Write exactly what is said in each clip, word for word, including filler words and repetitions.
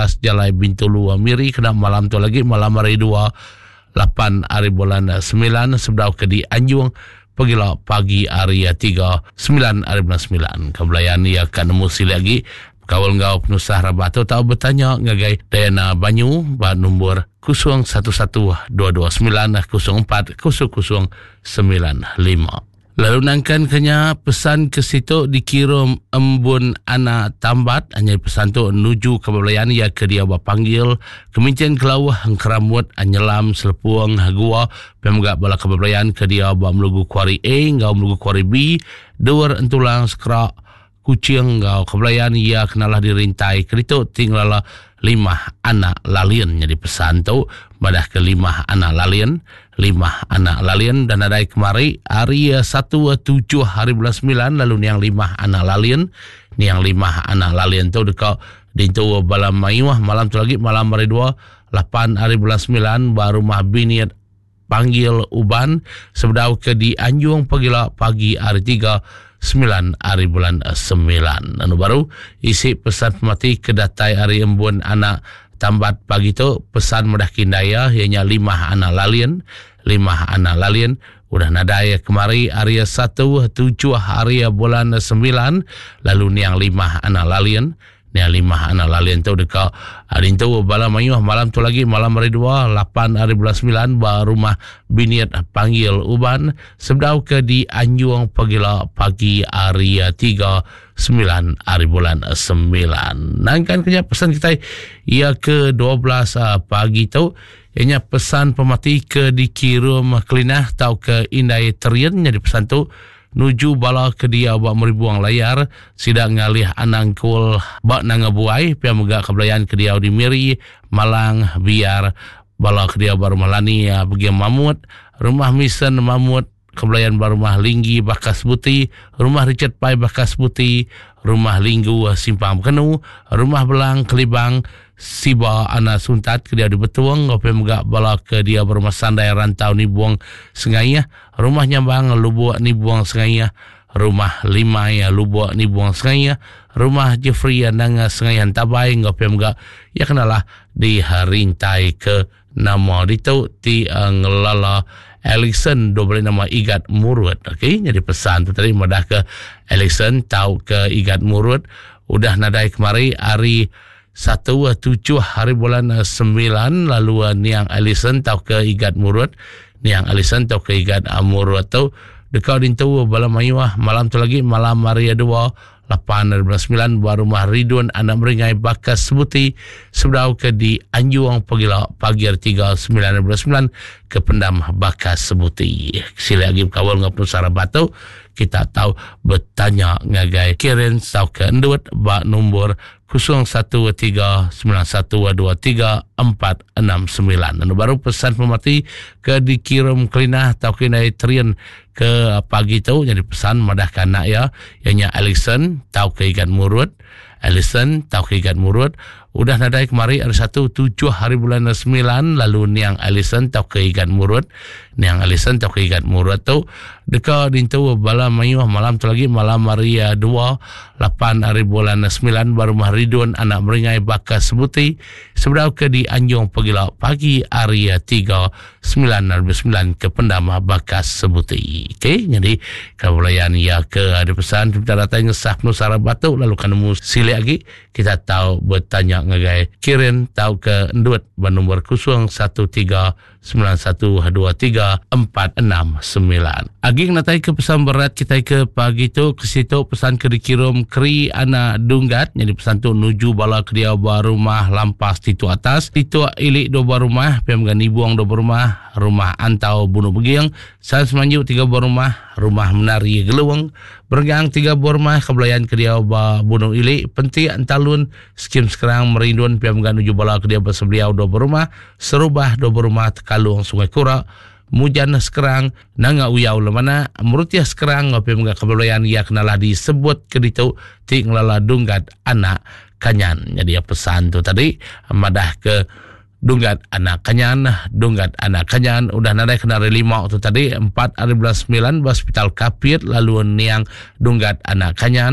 belas Jalai Bintulu Miri kena malam tu lagi malam hari dua lapan hari bulan sembilan sebdau ke di Anjung pagila pagi hari tiga sembilan hari bulan sembilan kebelayan ia akan musi lagi kawal ngau penusah rabato tahu bertanya ngagai Dayana Banyu ba nombor kosong satu satu dua dua sembilan kosong empat kosong kosong sembilan lima. Lalu nangkan kenya pesan ke situ dikirim embun anak tambat hanya pesan tu nuju ke belayan ya ke dia berpanggil kemintian kelawah keramut anyelam selepuang hagua pemgak bala ke belayan ke dia bermelugu kuari A ngau melugu kuari B dua entulang skrak kucing ngau ke belayan ya kenalah dirintai kerito tinggallah lima anak lalien jadi pesan tu badah ke lima anak lalien lima anak lalien dan ada kemari hari satu tujuh hari bulan sembilan lalu yang lima anak lalien ni yang lima anak lalien tu dekat di tu balam mayuah malam tu lagi malam hari dua lapan hari bulan sembilan baru mah biniat panggil uban sebedau ke di Anjung pagila pagi hari tiga sembilan hari bulan sembilan anu baru isi pesan pemati kedatai hari embun anak tambat pagi tu pesan mudah kindaya ianya lima anak lalien lima anak lalien udah nadaya kemari hari satu tujuh hari bulan sembilan lalu ni yang lima anak lalien ni yang lima anak lalien tu dekat hari tu bala mayuh malam tu lagi malam hari dua lapan hari bulan sembilan baru rumah biniat panggil uban sebdau ke di Anjung pagila pagi hari tiga sembilan hari bulan sembilan. Nangkan kenya pesan kita ia ke dua belas uh, pagi tu ianya pesan pemati ke dikirim kelinah tau ke Indai Terian jadi pesan tu nuju bala ke dia buat meribuang layar sidang ngalih anangkul bak nangabuai pia megak kebelayan ke dia di Miri Malang biar bala ke dia baru malani ya bagi mamut rumah misen mamut kebelayan baru rumah Linggi Bakas Buti rumah Richard Pai Bakas Buti rumah Linggu Simpang Kenu rumah Belang Kelibang Siba Ana Suntat ke dia di Betuang ngopi megak bala ke dia berumah Sandai Rantau ni buang Sengaya rumah Nyambang Lubuak ni buang Sengaya rumah Limai Lubuak ni buang Sengaya rumah Jeffrey Nanga Sengaya Tabai ngopi megak ya kenalah di harintai ke nama ditu ti uh, ngelala Alexan double nama Igat Murut okey jadi pesan tu tadi mudah ke Alexan tahu ke Igat Murut udah nadai kemari hari satu tujuh hari bulan sembilan lalu niang Alison tahu ke Igat Murut niang Alison tahu ke Igat Murut tu dekat dintu bala mayuah malam tu lagi malam hari dua lapan hari bulan sembilan baru rumah Ridwan anak meringai Bakas Sebuti sebedau ke di Anjung pagila pagi hari tiga sembilan hari bulan sembilan ke pendam Bakas Sebuti sila lagi kawal ngapun sarabatu kita tahu bertanya ngagai kirin tahu ke endut bak nombor kosong satu tiga sembilan satu dua tiga empat enam sembilan dan baru pesan pemati ke dikirim kelinah atau kinai Terian ke pagi tu jadi pesan madahkan nak ya ianya Alison tahu ke Igat Murut Alison tahu ke Igat Murut udah nadai kemari hari satu tujuh hari bulan sembilan lalu niang Alison tahu ke Igat Murut niang Alison tahu ke Igat Murut tu dekat dintu bala mayuh malam tu lagi malam hari dua lapan hari bulan sembilan baru mah Ridwan anak meringai Bakas Sebuti sebedau ke di Anjung pagila pagi hari tiga sembilan hari sembilan ke pendam Bakas Sebuti okey jadi kebelayan ya ke ada pesan kita datang ngesah penusara batu lalu kanemu sili lagi kita tahu bertanya ngagai kirin tahu ke endut bernomor kosong satu tiga sembilan satu dua tiga empat enam sembilan. Aging natai ke pesan berat kita ke pagi tu ke situ pesan ke dikirim keri anak dunggat jadi pesan tu nuju bala ke dia rumah lampas titu atas titu ilik dua rumah pemgani buang dua rumah rumah antau bunuh begiang saya semanju tiga buah rumah rumah menari geluang bergang tiga buah rumah kebelayan ke dia bunuh ilik penting antalun skim sekarang merindun pemgani nuju bala ke dia bersebeliau dua rumah serubah dua rumah tekalung Sungai Kura mujan sekarang nanga uyau lemana merutia sekarang ngopi mga kebelayan ia kenalah disebut ke ditu ting lala dunggat anak kanyan jadi pesan tu tadi madah ke dunggat anak kanyan dunggat anak kanyan udah nadai kena lima tu tadi empat hari bulan sembilan hospital Kapit lalu niang dunggat anak kanyan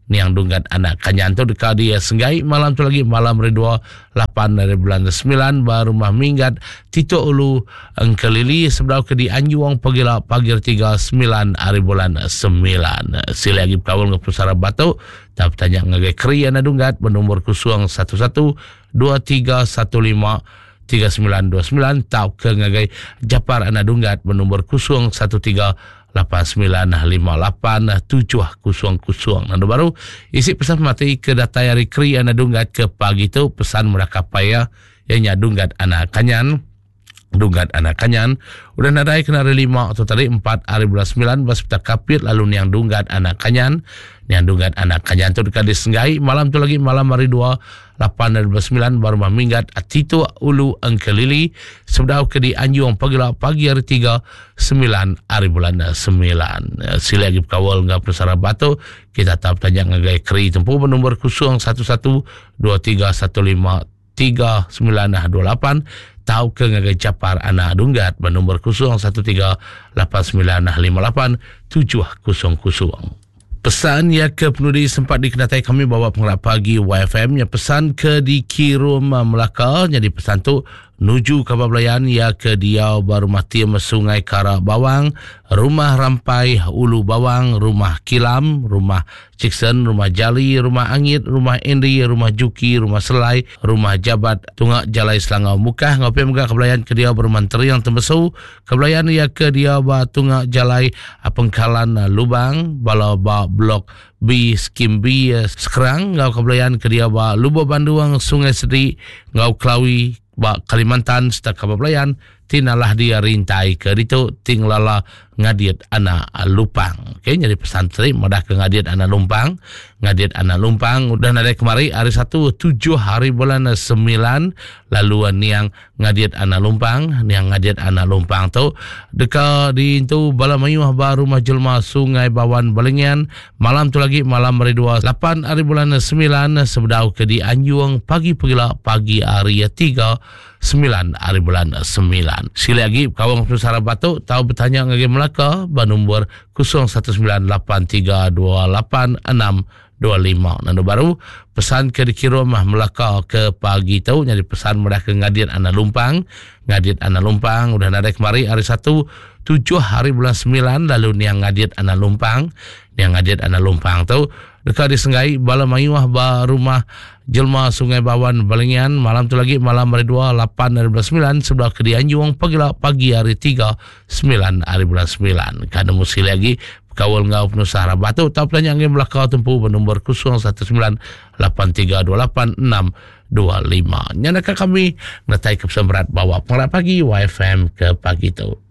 niang dunggat anak kanyan tu dekat dia senggai malam tu lagi malam hari dua lapan dari bulan sembilan baru mah minggat Tito Ulu Engkelili sebdau ke di Anjuang pagila pagi tiga sembilan hari bulan sembilan sila lagi kawal ngepusara batu tak tanya ngagai kri ana dunggat bernomor kusuang satu satu dua tiga satu lima tiga sembilan dua sembilan tau ke ngagai Japar ana dunggat bernomor kusuang satu tiga lapan sembilan lima lapan tujuh kusuang kusuang. Nando baru isi pesan mati ke data hari kri ana dunggat ke pagi tu pesan mereka paya yang dunggat anak kanyan dunggat anak kanyan udah nadai kena hari lima atau tadi empat hari bulan sembilan bas peta kapit lalu niang dunggat anak kanyan niang dunggat anak kanyan tu dekat disenggai malam tu lagi malam hari dua lapan dari bulan sembilan baru minggat Tito Ulu Engkelili sebdau ke di Anjuang pagila pagi hari tiga sembilan hari bulan sembilan sila lagi kawal ngap pesara batu kita tak tanya ngagai kri tempuh bernomor kusuang satu satu dua tiga satu lima tiga sembilan dua lapan tahu ke ngagai Japar anak dunggat bernomor kusuang satu tiga lapan sembilan lima lapan tujuh kusuang kusuang. Pesan ya ke penudi sempat dikenatai kami bawa pengerak pagi Y F M nya pesan ke di Kirum Melaka jadi pesan tu nuju ke Bablayan ya ke Diau baru mati Sungai Kara Bawang rumah Rampai Ulu Bawang rumah Kilam rumah Ciksen rumah Jali rumah Angit rumah Endi rumah Juki rumah Selai rumah Jabat Tungak Jalai Selangau Mukah ngopi megah Kebelayan ke Diau bermanteri yang tembesu Kebelayan ya ke Diau ba Tungak Jalai Pengkalan Lubang Balau ba Blok B Skim B Sekerang ngau Kebelayan ke Diau ba Lubo Banduang Sungai Sedi ngau Klawi ba Kalimantan setakat Kebelayan tinalah dia rintai ke itu tinglala ngadiat anak lumpang. Okay, jadi pesan tadi madah ke ngadiat anak lumpang, ngadiat anak lumpang udah ada kemari hari satu tujuh hari bulan sembilan lalu niang ngadiat anak lumpang, niang ngadiat anak lumpang tu dekat di itu bala mayuh baru majulma Sungai Bawan Balengian malam tu lagi malam hari dua lapan hari bulan sembilan sebedau ke di Anjuang pagi pagila pagi hari tiga sembilan hari bulan sembilan. Sila lagi kawang pesara batu tahu bertanya ngagi Melaka bernomor kosong satu sembilan lapan tiga dua lapan enam dua lima. Nando baru pesan ke dikirim Melaka ke pagi tu jadi pesan mereka ngadiat anak lumpang ngadiat anak lumpang udah ada kemari hari satu tujuh hari bulan sembilan lalu niang ngadiat anak lumpang niang ngadiat anak lumpang tu dekat disenggai bala mayuah ba rumah jelma Sungai Bawan Balengian malam tu lagi malam hari dua lapan dari bulan sembilan sebelah ke di Anjuang pagila pagi hari tiga sembilan hari bulan sembilan kada musi lagi kawal ngau penusara batu tau pelanya ngim belakau tempuh bernomor kosong satu sembilan lapan tiga dua lapan enam dua lima. Nyanaka kami natai kepesan berat bawa pengerak pagi Y F M ke pagi tu.